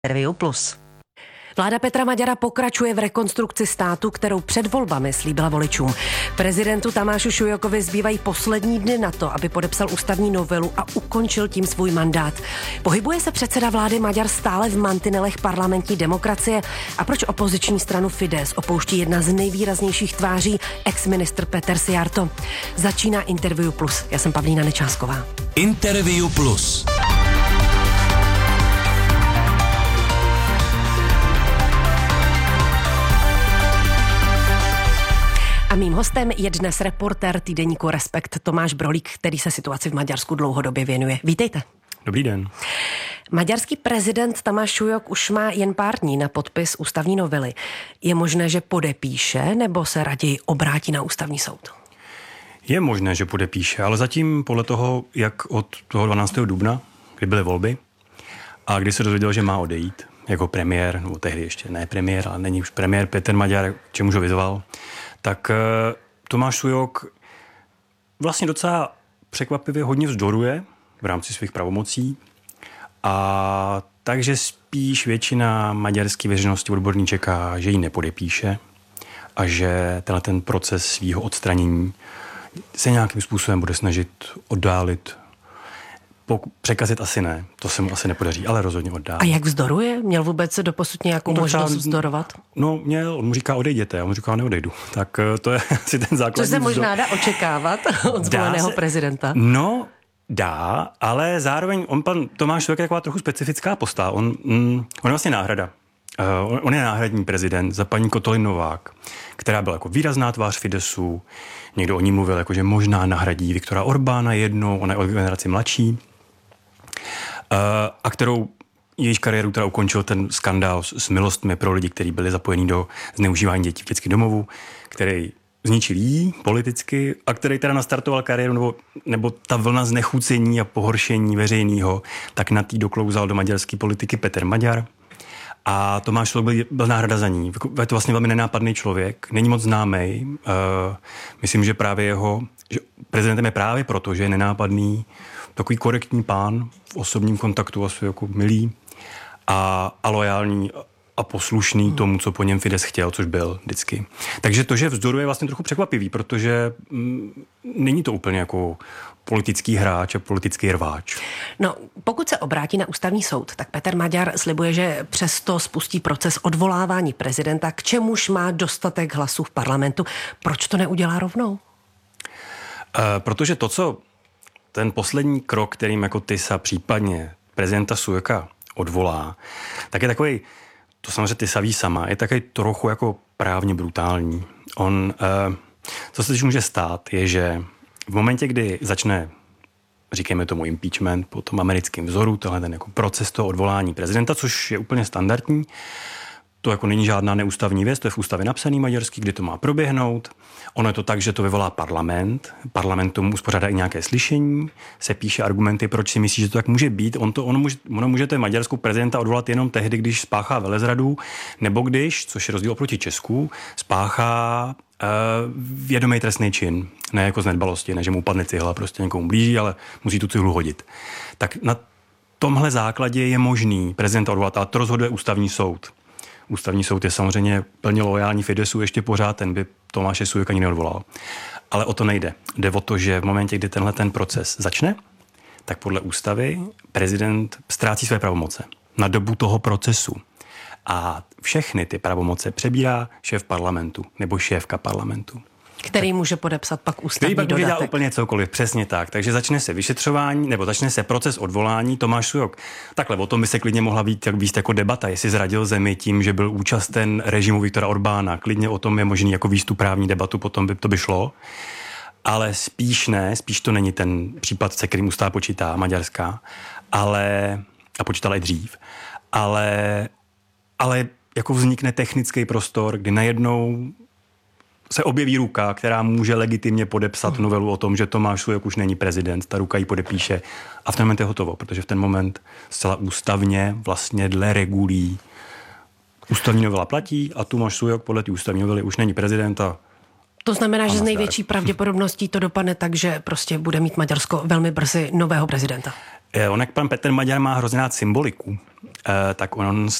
Interview Plus. Vláda Petra Maďara pokračuje v rekonstrukci státu, kterou před volbami slíbila voličům. Prezidentu Tamášu Šujokovi zbývají poslední dny na to, aby podepsal ústavní novelu a ukončil tím svůj mandát. Pohybuje se předseda vlády Maďar stále v mantinelech parlamentní demokracie a proč opoziční stranu Fidesz opouští jedna z nejvýraznějších tváří ex-ministr Péter Szijjártó? Začíná Interview Plus. Já jsem Pavlína Nečásková. Interview Plus. A mým hostem je dnes reportér týdeníku Respekt Tomáš Brolík, který se situaci v Maďarsku dlouhodobě věnuje. Vítejte. Dobrý den. Maďarský prezident Tamáš Šujok už má jen pár dní na podpis ústavní novely. Je možné, že podepíše, nebo se raději obrátí na ústavní soud? Je možné, že podepíše, ale zatím podle toho, jak od toho 12. dubna, kdy byly volby a kdy se dozvěděl, že má odejít jako premiér, nebo tehdy ještě ne premiér, ale není už premiér Péter Maďar, čemuž ho vyzval, tak Tomáš Šujok vlastně docela překvapivě hodně vzdoruje v rámci svých pravomocí a takže spíš většina maďarské veřejnosti odborní čeká, že ji nepodepíše a že ten proces svýho odstranění se nějakým způsobem bude snažit oddálit. Překazit asi ne, to se mu asi nepodaří, ale rozhodně oddálit. A jak vzdoruje? Měl vůbec doposud nějakou možnost vzdorovat? No měl, on mu říká odejděte, a on říká neodejdu. Tak to je asi ten základní. Co se možná dá očekávat od zvoleného prezidenta? No, dá, ale zároveň pan Tomáš Šujok je taková trochu specifická postava. On je vlastně náhrada. On je náhradní prezident za paní Katalin Novák, která byla jako výrazná tvář Fideszu. Někdo o ní mluvil, jako, že možná nahradí Viktora Orbána jednou, ona je o generaci mladší. A kterou jejíž kariéru teda ukončil ten skandál s milostmi pro lidi, kteří byli zapojení do zneužívání dětí v dětských domovů, který zničil jí politicky a který teda nastartoval kariéru, nebo ta vlna znechucení a pohoršení veřejného, tak na tý doklouzal do maďarské politiky Péter Maďar. A Tomáš Šujok byl náhrada za ní. Je to vlastně velmi nenápadný člověk, není moc známý. Myslím, že právě že prezidentem je právě proto, že je nenápadný, takový korektní pán v osobním kontaktu, asi jako milý a lojální a poslušný tomu, co po něm Fidesz chtěl, což byl vždycky. Takže to, že vzdoruje, je vlastně trochu překvapivý, protože není to úplně jako politický hráč a politický rváč. No, pokud se obrátí na ústavní soud, tak Péter Maďar slibuje, že přesto spustí proces odvolávání prezidenta, k čemuž má dostatek hlasů v parlamentu. Proč to neudělá rovnou? Protože to, co ten poslední krok, kterým jako Tisa případně prezidenta Šujoka odvolá, tak je takový, to samozřejmě Tisa ví sama, je takový trochu jako právně brutální. Co se teď může stát, je, že v momentě, kdy začne, říkejme tomu impeachment, po tom americkém vzoru, tohle ten jako proces toho odvolání prezidenta, což je úplně standardní, to jako není žádná neústavní věc, to je v ústavě napsaný maďarský, kdy to má proběhnout. Ono je to tak, že to vyvolá parlament. Parlament tomu uspořádá i nějaké slyšení, se píše argumenty, proč si myslí, že to tak může být. Ono můžete maďarskou prezidenta odvolat jenom tehdy, když spáchá velezradu, nebo když, což je rozdíl oproti Česku, spáchá vědomý trestný čin. Ne jako z nedbalosti, ne že mu upadne cihla, prostě někomu blíží, ale musí tu cihlu hodit. Tak na tomhle základě je možný prezidenta odvolat, a to rozhoduje ústavní soud. Ústavní soud je samozřejmě plně loajální Fideszu, ještě pořád ten by Tomáše Šujoka ani neodvolal. Ale o to nejde. Jde o to, že v momentě, kdy tenhle ten proces začne, tak podle ústavy prezident ztrácí své pravomoce na dobu toho procesu. A všechny ty pravomoce přebírá šéf parlamentu nebo šéfka parlamentu. Který může podepsat pak ústavní dodatek. Který pak může dělat úplně cokoliv, přesně tak. Takže začne se vyšetřování, nebo začne se proces odvolání. Tomáš Šujok. Takhle, o tom by se klidně mohla víc jako debata, jestli zradil zemi tím, že byl účasten režimu Viktora Orbána. Klidně o tom je možný jako výstup právní debatu, potom by to by šlo. Ale spíš to není ten případ, se kterým ústava počítá, maďarská, a počítala i dřív. Ale jako vznikne technický prostor, kdy najednou se objeví ruka, která může legitimně podepsat novelu o tom, že Tomáš Šujok už není prezident, ta ruka ji podepíše a v ten moment je hotovo, protože v ten moment zcela ústavně vlastně dle regulí ústavní novela platí a Tomáš Šujok podle té ústavní novely už není prezident a To znamená, že s největší pravděpodobností to dopadne tak, že prostě bude mít Maďarsko velmi brzy nového prezidenta. On, jak pan Petr Maďar má hrozně rád symboliku, tak on